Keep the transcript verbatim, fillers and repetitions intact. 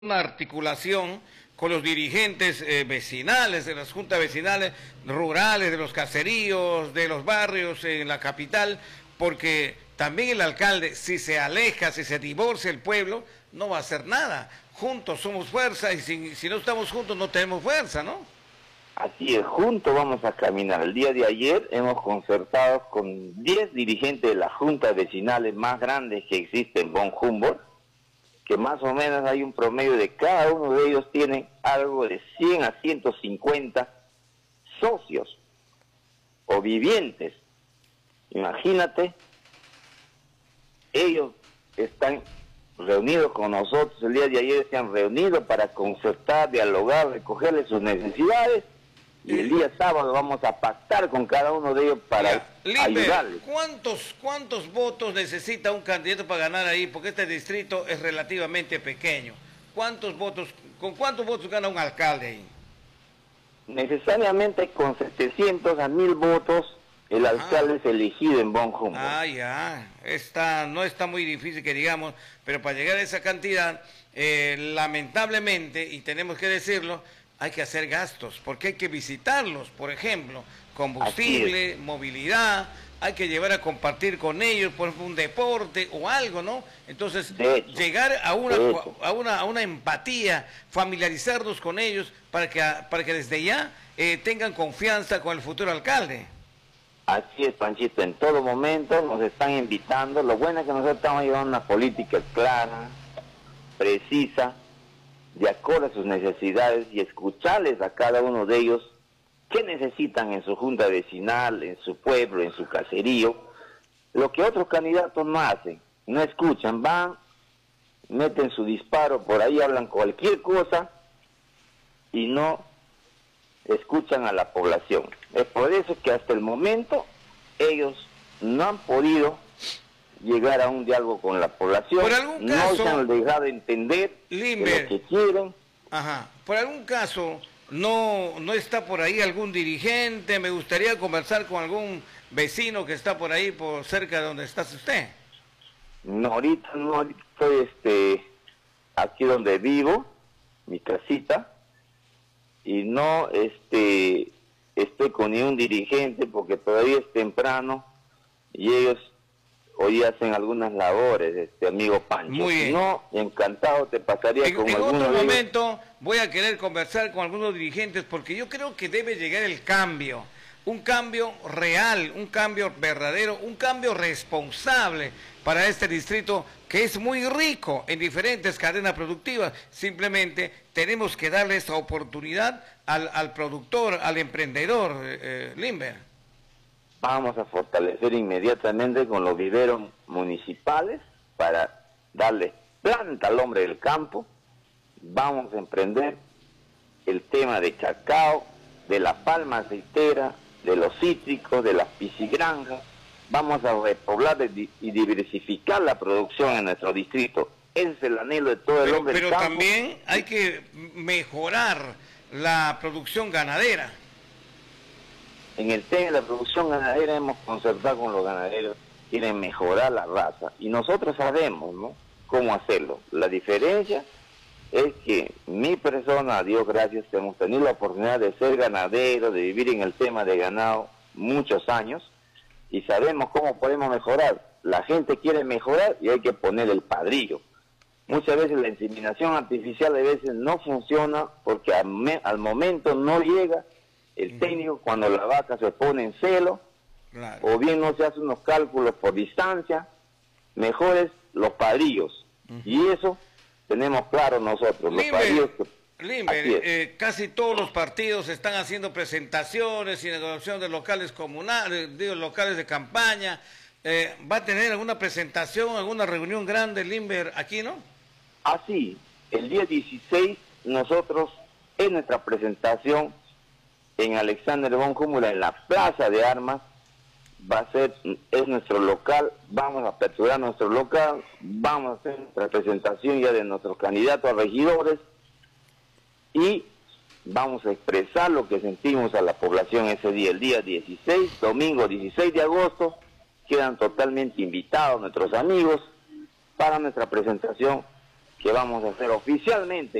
una articulación con los dirigentes eh, vecinales, de las juntas vecinales rurales, de los caseríos, de los barrios en la capital, porque también el alcalde, si se aleja, si se divorcia el pueblo, no va a hacer nada. Juntos somos fuerza y si, si no estamos juntos no tenemos fuerza, ¿no? Así es, juntos vamos a caminar. El día de ayer hemos concertado con diez dirigentes de las juntas vecinales más grandes que existen en Von Humboldt, que más o menos hay un promedio de cada uno de ellos tiene algo de cien a ciento cincuenta socios o vivientes. Imagínate, ellos están reunidos con nosotros, el día de ayer se han reunido para concertar, dialogar, recogerles sus necesidades, y el día sábado vamos a pactar con cada uno de ellos para Mira, ayudarles. ¿cuántos, ¿Cuántos votos necesita un candidato para ganar ahí? Porque este distrito es relativamente pequeño. ¿Cuántos votos, con cuántos votos gana un alcalde ahí? Necesariamente con setecientos a mil votos el alcalde ah. es elegido en Von Humboldt. Ah, ya, está, no está muy difícil que digamos, pero para llegar a esa cantidad, eh, lamentablemente, y tenemos que decirlo, hay que hacer gastos, porque hay que visitarlos, por ejemplo, combustible, movilidad, hay que llevar a compartir con ellos, por ejemplo, un deporte o algo, ¿no? Entonces, hecho, llegar a una, a, una, a una empatía, familiarizarnos con ellos para que, para que desde ya eh, tengan confianza con el futuro alcalde. Así es, Panchito, en todo momento nos están invitando. Lo bueno es que nosotros estamos llevando una política clara, precisa, de acuerdo a sus necesidades, y escucharles a cada uno de ellos qué necesitan en su junta vecinal, en su pueblo, en su caserío, lo que otros candidatos no hacen, no escuchan, van, meten su disparo, por ahí hablan cualquier cosa y no escuchan a la población. Es por eso que hasta el momento ellos no han podido llegar a un diálogo con la población, por algún caso, no se han dejado entender Limber, lo que quieren. Ajá. Por algún caso, no, no está por ahí algún dirigente, me gustaría conversar con algún vecino que está por ahí, por cerca de donde está usted. No, ahorita no, ahorita estoy este, aquí donde vivo, mi casita, y no este, estoy con ningún dirigente porque todavía es temprano y ellos hoy hacen algunas labores, este amigo Pancho. Muy bien. No, encantado te pasaría en, con en algunos otro de momento voy a querer conversar con algunos dirigentes porque yo creo que debe llegar el cambio, un cambio real, un cambio verdadero, un cambio responsable para este distrito que es muy rico en diferentes cadenas productivas. Simplemente tenemos que darle esa oportunidad al, al productor, al emprendedor, eh, Limber. Vamos a fortalecer inmediatamente con los viveros municipales para darle planta al hombre del campo. Vamos a emprender el tema de cacao, de la palma aceitera, de los cítricos, de las piscigranjas. Vamos a repoblar y diversificar la producción en nuestro distrito. Ese es el anhelo de todo el hombre del campo. Pero también hay que mejorar la producción ganadera. En el tema de la producción ganadera hemos concertado con los ganaderos, quieren mejorar la raza y nosotros sabemos, ¿no?, cómo hacerlo. La diferencia es que mi persona, a Dios gracias, hemos tenido la oportunidad de ser ganadero, de vivir en el tema de ganado muchos años y sabemos cómo podemos mejorar. La gente quiere mejorar y hay que poner el padrillo. Muchas veces la inseminación artificial a veces no funciona porque al, me, al momento no llega el técnico cuando la vaca se pone en celo, claro, o bien no se hacen unos cálculos por distancia, mejores los padrillos. Uh-huh. Y eso tenemos claro nosotros, los Limber, padrillos. Limber, eh, casi todos los partidos están haciendo presentaciones y negociación de locales comunales, digo, locales de campaña. Eh, ¿Va a tener alguna presentación, alguna reunión grande, Limber, aquí, no? Así, el día dieciséis nosotros, en nuestra presentación, en Alexander Von Humboldt, en la Plaza de Armas, va a ser, es nuestro local, vamos a aperturar nuestro local, vamos a hacer nuestra presentación ya de nuestros candidatos a regidores y vamos a expresar lo que sentimos a la población ese día, el día dieciséis, domingo dieciséis de agosto, quedan totalmente invitados nuestros amigos para nuestra presentación que vamos a hacer oficialmente